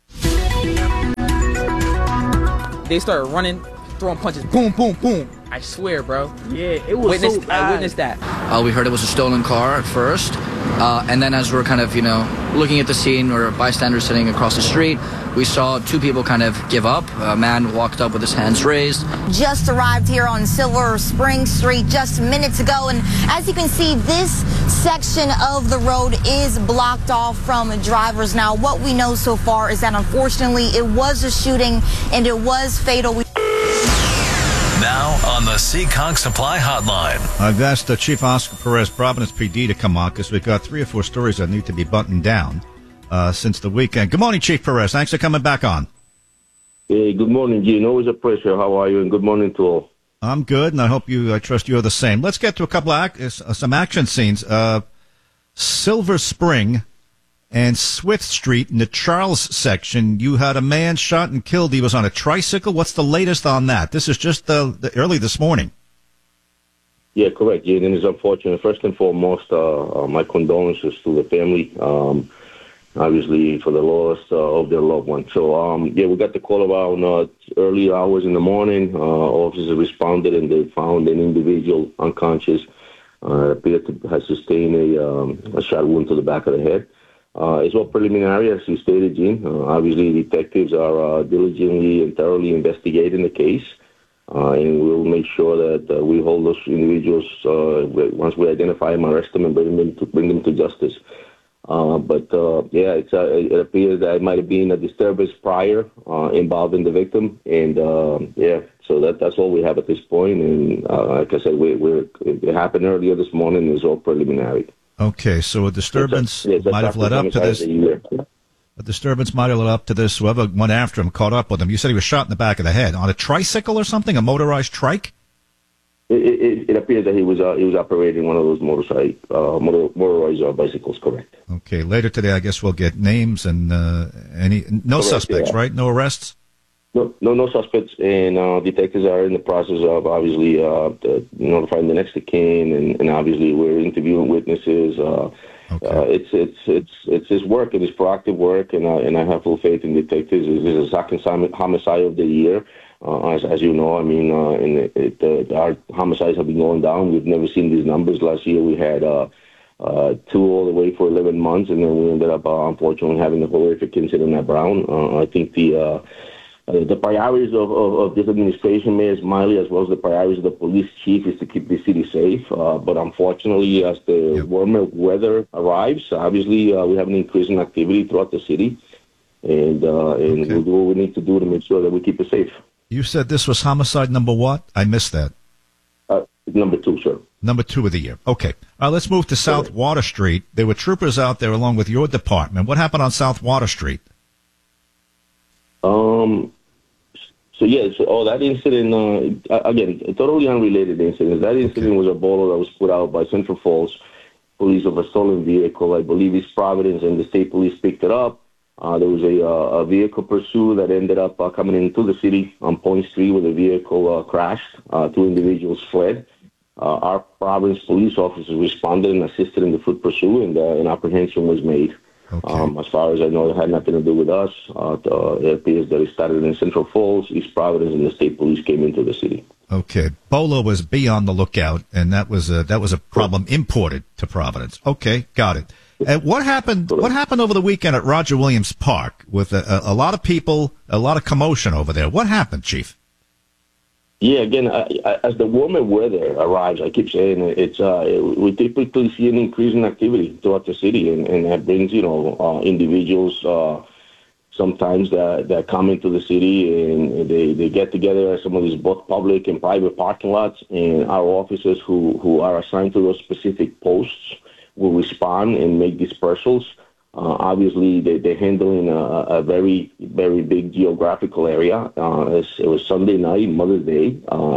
They started running, throwing punches, boom, boom, boom. I swear, bro. Yeah, it was witnessed, so I witnessed that. Uh, we heard it was a stolen car at first, uh, and then as we're kind of, you know, looking at the scene, or bystanders sitting across the street, we saw two people kind of give up. A man walked up with his hands raised. Just arrived here on Silver Spring Street just minutes ago, and as you can see, this section of the road is blocked off from drivers. Now, what we know so far is that unfortunately it was a shooting and it was fatal. We Now on the Seekonk Supply Hotline. I've asked uh, Chief Oscar Perez, Providence P D, to come on because we've got three or four stories that need to be buttoned down uh, since the weekend. Good morning, Chief Perez. Thanks for coming back on. Hey, good morning, Gene. Always a pleasure. How are you? And good morning to all. I'm good, and I hope you, I trust you are the same. Let's get to a couple of ac- uh, some action scenes. Uh, Silver Spring and Swift Street in the Charles section, you had a man shot and killed. He was on a tricycle. What's the latest on that? This is just uh, the, early this morning. Yeah, correct, Gene. And it's unfortunate. First and foremost, uh, uh, my condolences to the family, um, obviously, for the loss uh, of their loved one. So, um, yeah, we got the call around uh, early hours in the morning. Uh, officers responded, and they found an individual unconscious. Uh, appeared to have sustained a, um, a shot wound to the back of the head. Uh, it's all preliminary, as you stated, Gene. Uh, obviously, detectives are uh, diligently and thoroughly investigating the case, uh, and we'll make sure that uh, we hold those individuals uh, once we identify them, arrest them, and bring them to bring them to justice. Uh, but uh, yeah, it's, uh, it appears that it might have been a disturbance prior uh, involving the victim, and uh, yeah, so that that's all we have at this point. And uh, like I said, we, we're it happened earlier this morning. It's all preliminary. Okay, so a disturbance yes, might have led up to this. A disturbance might have led up to this. Whoever went after him caught up with him. You said he was shot in the back of the head on a tricycle or something, a motorized trike. It, it, it appears that he was uh, he was operating one of those motorcycle uh, motor, motorized uh, bicycles. Correct. Okay, later today, I guess we'll get names and uh, any no correct, suspects, yeah. Right? No arrests. No, no, no suspects, and uh, detectives are in the process of obviously uh, notifying the next of kin, and, and obviously we're interviewing witnesses. Uh, okay. uh, it's it's it's it's his work, and it's proactive work, and uh, and I have full faith in detectives. This is the second homicide of the year, uh, as as you know. I mean, uh, and it, it, uh, our homicides have been going down. We've never seen these numbers. Last year we had uh, uh, two all the way for eleven months, and then we ended up uh, unfortunately having the horrific incident at Brown. Uh, I think the uh, Uh, the priorities of, of, of this administration, Mayor Smiley, as well as the priorities of the police chief, is to keep the city safe. Uh, but unfortunately, as the yep. warmer weather arrives, obviously uh, we have an increase in activity throughout the city, and uh, and okay. we'll do what we need to do to make sure that we keep it safe. You said this was homicide number what? I missed that. Uh, number two, sir. Number two of the year. Okay. Uh, let's move to South okay. Water Street. There were troopers out there along with your department. What happened on South Water Street? Um. So yeah, so oh, that incident uh, again, a totally unrelated incident. That incident okay. was a bolo that was put out by Central Falls police of a stolen vehicle. I believe East Providence and the state police picked it up. Uh, there was a, uh, a vehicle pursuit that ended up uh, coming into the city on Point Street where the vehicle uh, crashed. Uh, two individuals fled. Uh, our Providence police officers responded and assisted in the foot pursuit, and uh, an apprehension was made. Okay. Um, as far as I know, it had nothing to do with us. Uh, it appears that it started in Central Falls, East Providence, and the state police came into the city. Okay. Bolo was be on the lookout, and that was a, that was a problem imported to Providence. Okay, got it. And what happened? What happened over the weekend at Roger Williams Park with a, a, a lot of people, a lot of commotion over there? What happened, Chief? Yeah, again, I, I, as the warmer weather arrives, I keep saying it, it's uh, it, we typically see an increase in activity throughout the city, and, and that brings, you know, uh, individuals uh, sometimes that, that come into the city, and they, they get together at some of these both public and private parking lots, and our officers who, who are assigned to those specific posts will respond and make dispersals. Uh, obviously, they, they're handling a, a very, very big geographical area. Uh, it was Sunday night, Mother's Day, uh,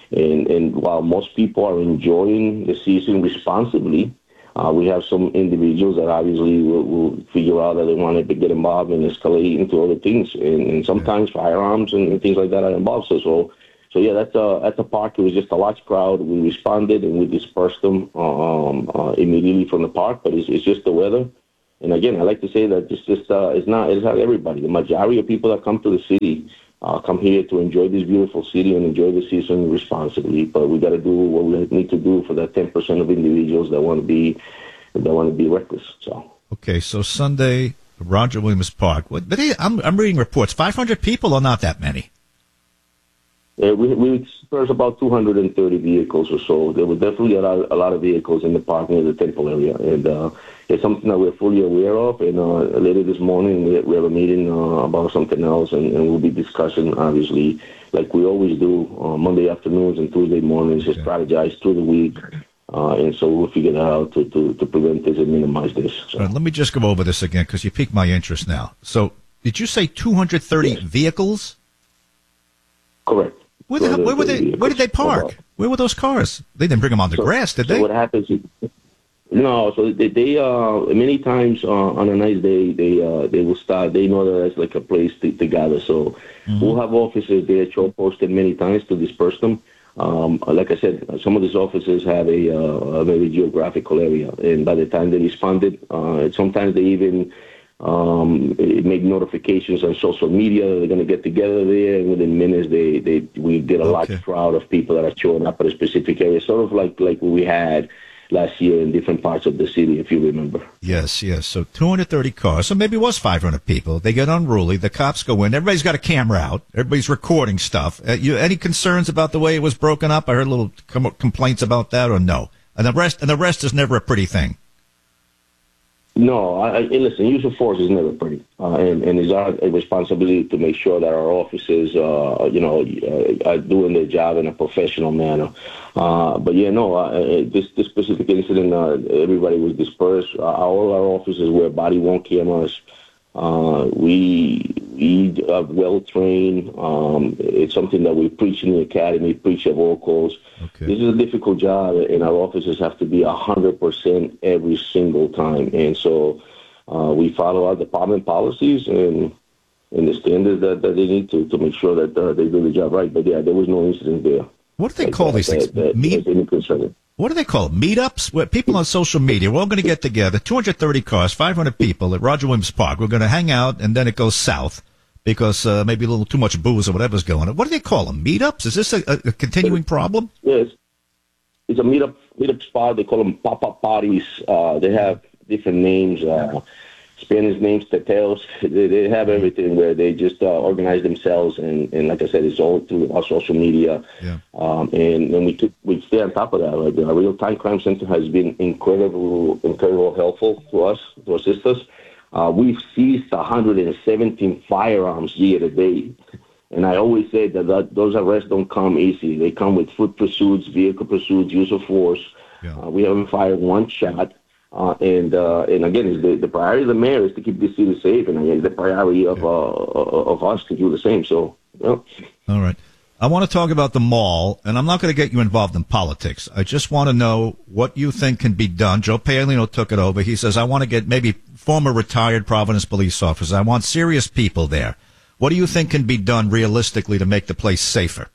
And, and while most people are enjoying the season responsibly, uh, we have some individuals that obviously will, will figure out that they want to get involved and escalate into other things. And, and sometimes firearms and, and things like that are involved. So, so, so yeah, that's a, at the park, it was just a large crowd. We responded and we dispersed them um, uh, immediately from the park, but it's, it's just the weather. And again, I like to say that it's just uh, it's not it's not everybody. The majority of people that come to the city uh, come here to enjoy this beautiful city and enjoy the season responsibly. But we got to do what we need to do for that ten percent of individuals that want to be that want to be reckless. So okay, so Sunday, Roger Williams Park. What, but I'm I'm reading reports. five hundred people or not that many? Yeah, we we dispersed about two hundred thirty vehicles or so. There were definitely a lot, a lot of vehicles in the park near the temple area, and uh, it's something that we're fully aware of. And uh, later this morning, we, we have a meeting uh, about something else, and, and we'll be discussing, obviously, like we always do, uh, Monday afternoons and Tuesday mornings, to strategize through the week. Uh, and so we'll figure out how to, to, to prevent this and minimize this. So. All right, let me just go over this again, because you piqued my interest now. So did you say two hundred thirty yes. vehicles? Correct. Where, the, where were they? Where did they park? Where were those cars? They didn't bring them on the so, grass, did so they? What happens is, no, so they, they uh, many times uh, on a nice day, they uh, they will start, they know that it's like a place to, to gather. So mm-hmm. we'll have officers there, show posted many times to disperse them. Um, like I said, some of these officers have a, uh, a very geographical area, and by the time they responded, uh, sometimes they even um, make notifications on social media that they're going to get together there, and within minutes, they, they we get a okay. large crowd of people that are showing up at a specific area, sort of like, like what we had last year in different parts of the city, if you remember. Yes, yes. So two hundred thirty cars. So maybe it was five hundred people. They get unruly. The cops go in. Everybody's got a camera out. Everybody's recording stuff. Uh, you, any concerns about the way it was broken up? I heard little com- complaints about that, or no? And the rest, and the rest is never a pretty thing. No, I, I, listen, use of force is never pretty, uh, and, and it's our responsibility to make sure that our officers, uh, you know, uh, are doing their job in a professional manner. Uh, but yeah, no, uh, this this specific incident, uh, everybody was dispersed. Uh, all our officers wear body-worn cameras. Uh, we we are well trained. Um, it's something that we preach in the academy, preach at all calls. Okay. This is a difficult job, and our officers have to be one hundred percent every single time. And so uh, we follow our department policies and and the standards that, that they need to, to make sure that uh, they do the job right. But yeah, there was no incident there. What do they like call that, these things? That, Meet- that what do they call them? Meetups? Where people on social media, we're all going to get together, two hundred thirty cars, five hundred people at Roger Williams Park. We're going to hang out, and then it goes south because uh, maybe a little too much booze or whatever's going on. What do they call them? Meetups? Is this a, a continuing problem? Yes. It's a meetup meetup spot. They call them pop-up parties. Uh, they have different names. Uh, Spanish names, teteos. They, they have everything where they just uh, organize themselves, and, and like I said, it's all through our social media. Yeah. Um, and and we took, we stay on top of that. Like, our Real Time Crime Center has been incredible, incredible helpful to us, to assist us. Uh, we've seized one hundred seventeen firearms year to date. And I always say that, that those arrests don't come easy. They come with foot pursuits, vehicle pursuits, use of force. Yeah. Uh, we haven't fired one shot. Uh, and uh, and again, the, the priority of the mayor is to keep the city safe, and again, the priority of uh, of us to do the same. So, yeah. All right. I want to talk about the mall, and I'm not going to get you involved in politics. I just want to know what you think can be done. Joe Paolino took it over. He says, I want to get maybe former retired Providence police officers. I want serious people there. What do you think can be done realistically to make the place safer?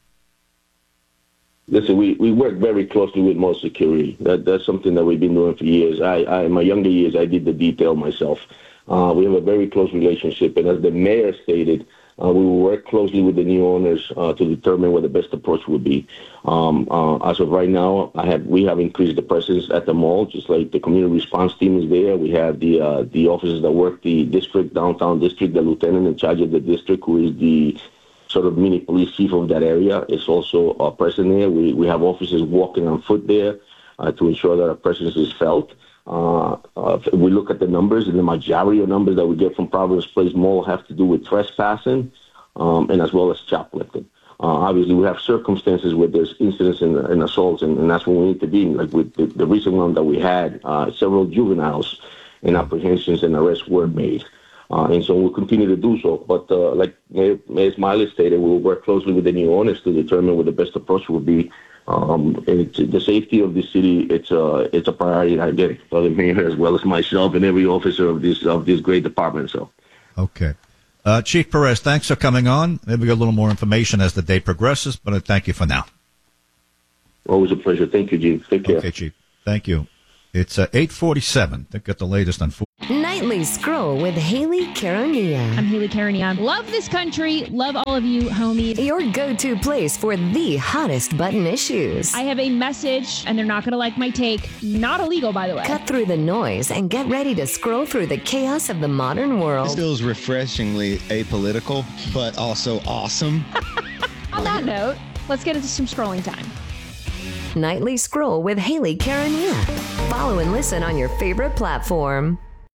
Listen, we, we work very closely with Mall Security. That that's something that we've been doing for years. I, I in my younger years, I did the detail myself. Uh, we have a very close relationship, and as the mayor stated, uh, we will work closely with the new owners uh, to determine what the best approach would be. Um, uh, as of right now, I have we have increased the presence at the mall, just like the community response team is there. We have the uh, the officers that work the district, downtown district, the lieutenant in charge of the district, who is the sort of mini police chief of that area, is also uh, present there. We we have officers walking on foot there uh, to ensure that our presence is felt. Uh, uh, if we look at the numbers, and the majority of numbers that we get from Providence Place Mall have to do with trespassing um, and as well as shoplifting. Uh, obviously, we have circumstances where there's incidents and, and assaults, and, and that's when we need to be. Like with the, the recent one that we had, uh, several juveniles and apprehensions and arrests were made. Uh, and so we'll continue to do so. But uh, like Mayor, Mayor Smiley stated, we'll work closely with the new owners to determine what the best approach will be. Um, and it's, the safety of the city, it's a, it's a priority, and I get it, for the mayor as well as myself and every officer of this of this great department. So, okay. Uh, Chief Perez, thanks for coming on. Maybe we get a little more information as the day progresses, but I thank you for now. Always a pleasure. Thank you, Chief. Take care. Okay, Chief. Thank you. It's uh, eight forty-seven. Think get the latest on food. Nightly Scroll with Haley Caronia. I'm Haley Caronia. Love this country. Love all of you, homies. Your go-to place for the hottest button issues. I have a message, and they're not going to like my take. Not illegal, by the way. Cut through the noise and get ready to scroll through the chaos of the modern world. This feels refreshingly apolitical, but also awesome. On that note, let's get into some scrolling time. Nightly Scroll with Haley Caronia. Follow and listen on your favorite platform.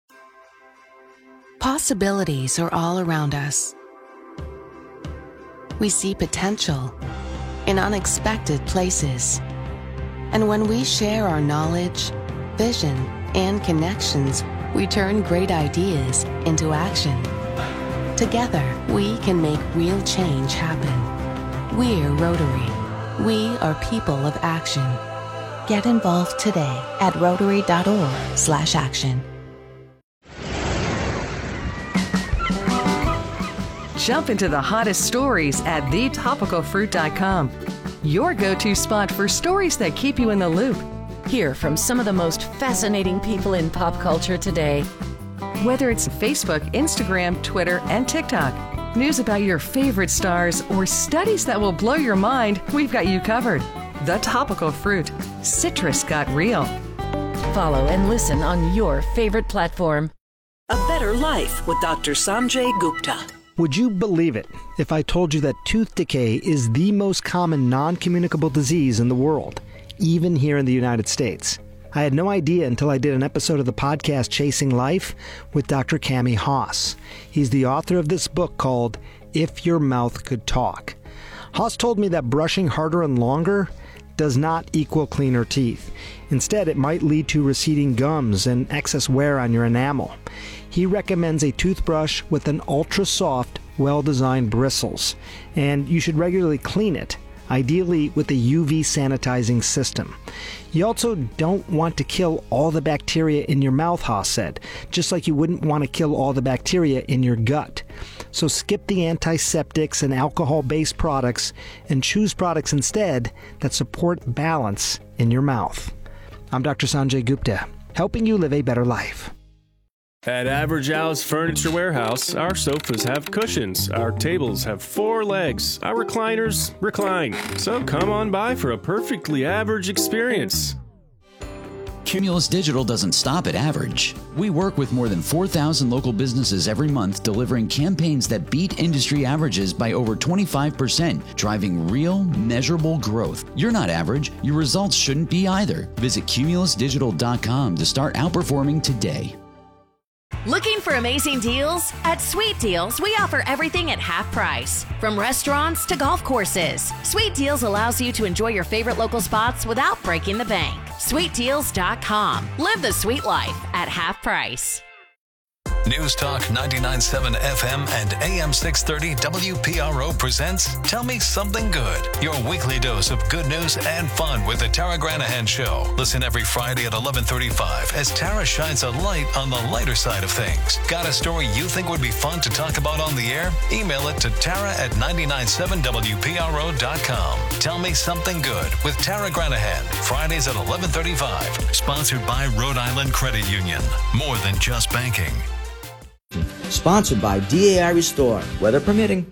Possibilities are all around us. We see potential in unexpected places. And when we share our knowledge, vision, and connections, we turn great ideas into action. Together, we can make real change happen. We're Rotary. We are people of action. Get involved today at rotary.org slash action. Jump into the hottest stories at the topical fruit dot com. Your go-to spot for stories that keep you in the loop. Hear from some of the most fascinating people in pop culture today. Whether it's Facebook, Instagram, Twitter, and TikTok, news about your favorite stars, or studies that will blow your mind, we've got you covered. The Topical Fruit. Citrus got real. Follow and listen on your favorite platform. A Better Life with Doctor Sanjay Gupta. Would you believe it if I told you that tooth decay is the most common non-communicable disease in the world, even here in the United States? I had no idea until I did an episode of the podcast Chasing Life with Doctor Cami Haas. He's the author of this book called If Your Mouth Could Talk. Haas told me that brushing harder and longer does not equal cleaner teeth. Instead, it might lead to receding gums and excess wear on your enamel. He recommends a toothbrush with an ultra-soft, well-designed bristles, and you should regularly clean it, ideally with a U V sanitizing system. You also don't want to kill all the bacteria in your mouth, Haas said, just like you wouldn't want to kill all the bacteria in your gut. So skip the antiseptics and alcohol-based products and choose products instead that support balance in your mouth. I'm Doctor Sanjay Gupta, helping you live a better life. At Average Al's Furniture Warehouse, our sofas have cushions, our tables have four legs, our recliners recline. So come on by for a perfectly average experience. Cumulus Digital doesn't stop at average. We work with more than four thousand local businesses every month, delivering campaigns that beat industry averages by over twenty-five percent, driving real, measurable growth. You're not average. Your results shouldn't be either. Visit cumulus digital dot com to start outperforming today. Looking for amazing deals? At Sweet Deals, we offer everything at half price. From restaurants to golf courses, Sweet Deals allows you to enjoy your favorite local spots without breaking the bank. sweet deals dot com. Live the sweet life at half price. News Talk ninety-nine point seven F M and A M six thirty W P R O presents Tell Me Something Good, your weekly dose of good news and fun with the Tara Granahan Show. Listen every Friday at eleven thirty-five as Tara shines a light on the lighter side of things. Got a story you think would be fun to talk about on the air? Email it to Tara at ninety-nine point seven W P R O dot com. Tell Me Something Good with Tara Granahan, Fridays at eleven thirty-five. Sponsored by Rhode Island Credit Union. More than just banking. Sponsored by D A I Restore, weather permitting.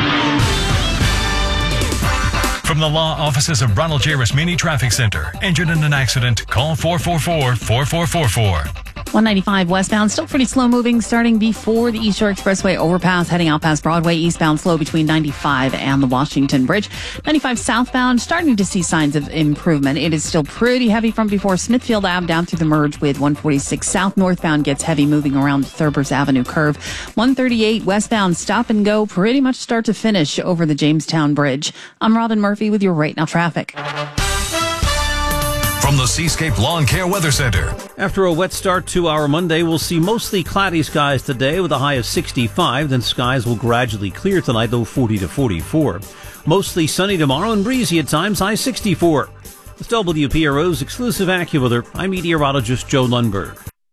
From the law offices of Ronald J. Rasmini Traffic Center. Injured in an accident? Call four four four, four four four four. one ninety-five westbound, still pretty slow moving, starting before the East Shore Expressway overpass, heading out past Broadway, eastbound slow between ninety-five and the Washington Bridge. ninety-five southbound, starting to see signs of improvement. It is still pretty heavy from before Smithfield Ave down through the merge with one forty-six south. Northbound gets heavy moving around the Thurbers Avenue curve. one thirty-eight westbound, stop and go pretty much start to finish over the Jamestown Bridge. I'm Robin Murphy with your Right Now traffic. From the Seascape Lawn Care Weather Center. After a wet start to our Monday, we'll see mostly cloudy skies today with a high of sixty-five. Then skies will gradually clear tonight, low forty to forty-four. Mostly sunny tomorrow and breezy at times, high sixty-four. With W P R O's exclusive AccuWeather, I'm meteorologist Joe Lundberg.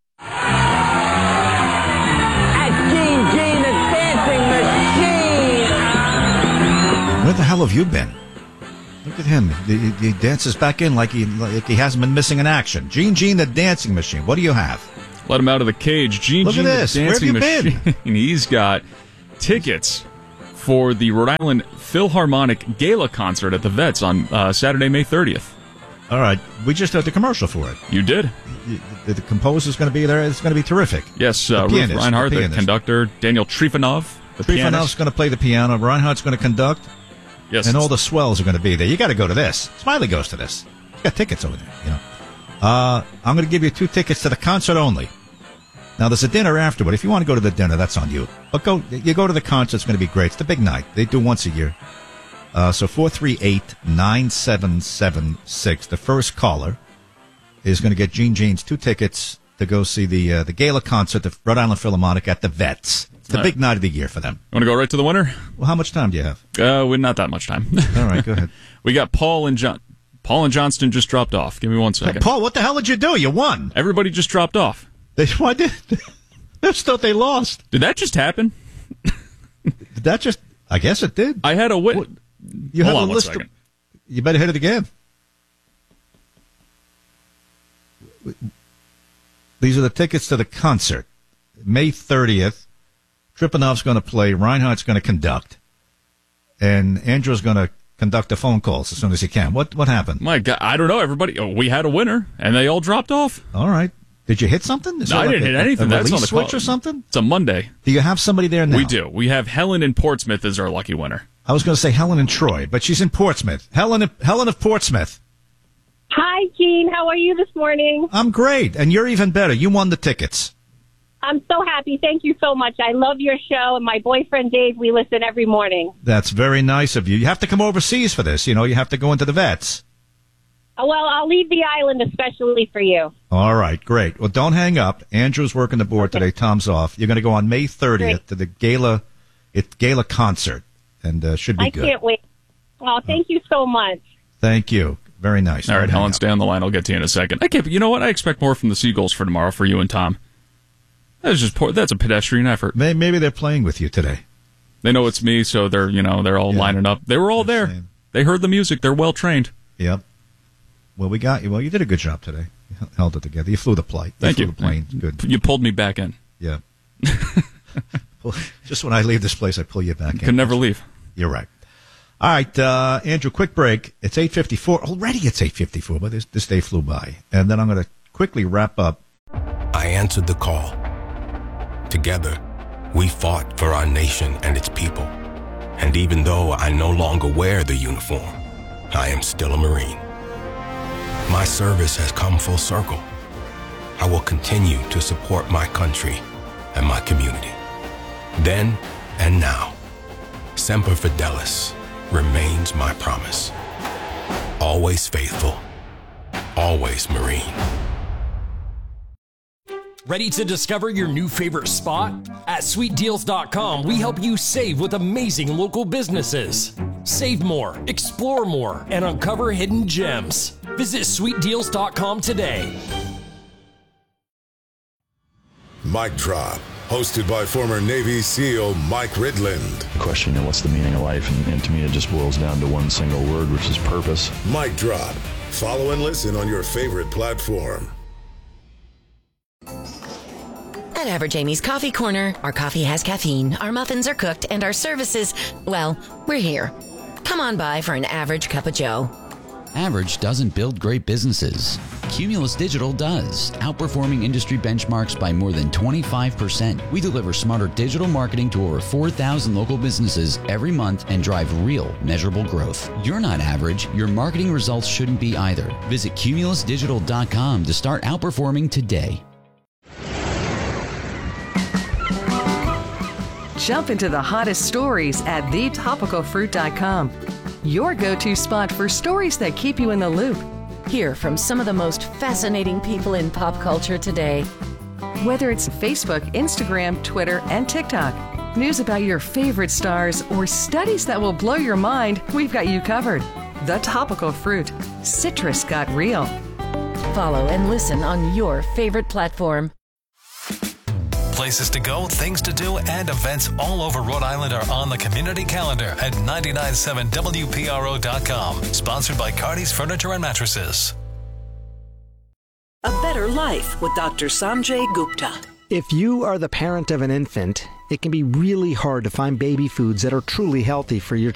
Gene Gene, the dancing machine. Where the hell have you been? Look at him. He, he dances back in like he like he hasn't been missing in action. Gene Gene, the dancing machine. What do you have? Let him out of the cage. Gene Look Gene, at this. the Where have dancing you machine. been? And he's got tickets for the Rhode Island Philharmonic Gala concert at the Vets on uh, Saturday, May thirtieth. All right. We just had the commercial for it. You did. The, the composer's going to be there. It's going to be terrific. Yes, uh, The Ruth pianist, Reinhardt, the the, pianist. conductor, Daniel Trifonov, the Trifonov's pianist. going to play the piano. Reinhardt's going to conduct. Yes, and all it's- the swells are going to be there. You got to go to this. Smiley goes to this. He's got tickets over there. You know. Uh, I'm going to give you two tickets to the concert only. Now there's a dinner afterward. If you want to go to the dinner, that's on you. But go, you go to the concert. It's going to be great. It's the big night. They do once a year. Uh, so four three eight, nine seven seven six. The first caller is going to get Gene Gene's two tickets to go see the uh, the Gala concert, the Rhode Island Philharmonic at the Vets. It's the All big right. night of the year for them. Want to go right to the winner? Well, how much time do you have? Uh, we not that much time. All right, go ahead. We got Paul and John. Paul and Johnston just dropped off. Give me one second. Paul, what the hell did you do? You won. Everybody just dropped off. They why did? They just thought they lost. Did that just happen? Did that just? I guess it did. I had a wit. You Hold have on a one list. second. Of, you better hit it again. These are the tickets to the concert, May thirtieth. Triponov's going to play. Reinhardt's going to conduct, and Andrew's going to conduct the phone calls as soon as he can. What what happened? My God, I don't know. Everybody, oh, we had a winner, and they all dropped off. All right. Did you hit something? Is No, there I like didn't a, hit anything. A That's on release the switch call. or something? It's a Monday. Do you have somebody there now? We do. We have Helen in Portsmouth as our lucky winner. I was going to say Helen and Troy, but she's in Portsmouth. Helen, Helen of Portsmouth. Hi, Gene. How are you this morning? I'm great, and you're even better. You won the tickets. I'm so happy. Thank you so much. I love your show, and my boyfriend Dave, we listen every morning. That's very nice of you. You have to come overseas for this. You know, you have to go into the Vets. Oh, well, I'll leave the island especially for you. All right, great. Well, don't hang up. Andrew's working the board today. Tom's off. You're going to go on May thirtieth Great. to the Gala, it Gala concert, and uh, should be I good. can't wait. Oh, thank you so much. Thank you. Very nice. All right, Don't hang Helen, up. stay on the line. I'll get to you in a second. I can't. You know what? I expect more from the Seagulls for tomorrow for you and Tom. That's just poor, that's a pedestrian effort. Maybe, maybe they're playing with you today. They know it's me, so they're you know they're all Yeah. lining up. They were all there. Same. They heard the music. They're well trained. Yep. Well, we got you. Well, you did a good job today. You h- held it together. You flew the plane. Thank flew you. The plane. Good. You pulled me back in. Yeah. Well, just when I leave this place, I pull you back in. Can never leave. You're right. All right, uh, Andrew, quick break. It's eight fifty-four. Already it's eight fifty-four, but this, this day flew by. And then I'm going to quickly wrap up. I answered the call. Together, we fought for our nation and its people. And even though I no longer wear the uniform, I am still a Marine. My service has come full circle. I will continue to support my country and my community. Then and now, Semper Fidelis remains my promise. Always faithful, always Marine. Ready to discover your new favorite spot? At sweet deals dot com, we help you save with amazing local businesses. Save more, explore more, and uncover hidden gems. Visit sweet deals dot com today. Mic Drop, hosted by former Navy SEAL Mike Ridland. Question, you know, what's the meaning of life? And, and to me, it just boils down to one single word, which is purpose. Mic Drop. Follow and listen on your favorite platform. At Average Amy's Coffee Corner, our coffee has caffeine, our muffins are cooked, and our services, well, we're here. Come on by for an average cup of joe. Average doesn't build great businesses. Cumulus Digital does, outperforming industry benchmarks by more than twenty-five percent. We deliver smarter digital marketing to over four thousand local businesses every month and drive real, measurable growth. You're not average. Your marketing results shouldn't be either. Visit cumulus digital dot com to start outperforming today. Jump into the hottest stories at the topical fruit dot com. Your go-to spot for stories that keep you in the loop. Hear from some of the most fascinating people in pop culture today. Whether it's Facebook, Instagram, Twitter, and TikTok, news about your favorite stars, or studies that will blow your mind, we've got you covered. The Topical Fruit. Citrus got real. Follow and listen on your favorite platform. Places to go, things to do, and events all over Rhode Island are on the community calendar at nine nine seven W P R O dot com. Sponsored by Cardi's Furniture and Mattresses. A Better Life with Doctor Sanjay Gupta. If you are the parent of an infant, it can be really hard to find baby foods that are truly healthy for your